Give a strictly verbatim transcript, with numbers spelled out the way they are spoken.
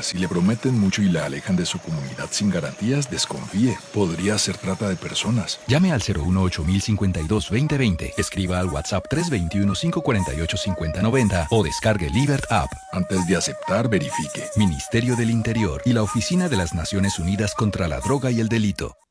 Si le prometen mucho y la alejan de su comunidad sin garantías, desconfíe. Podría ser trata de personas. Llame al cero uno ocho mil cincuenta y dos veinte veinte. Escriba al WhatsApp tres dos uno, cinco cuatro ocho, cinco cero nueve cero o descargue Libert App. Antes de aceptar, verifique. Ministerio del Interior y la Oficina de las Naciones Unidas contra la Droga y el Delito.